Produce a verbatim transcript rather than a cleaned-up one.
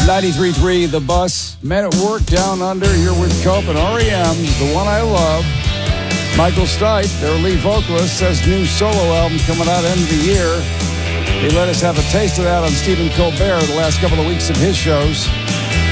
ninety-three point three The Bus. Men at Work Down Under. Here with Cope and R E M, The One I Love. Michael Stipe, their lead vocalist, says new solo album coming out end of the year. He let us have a taste of that on Stephen Colbert the last couple of weeks of his shows.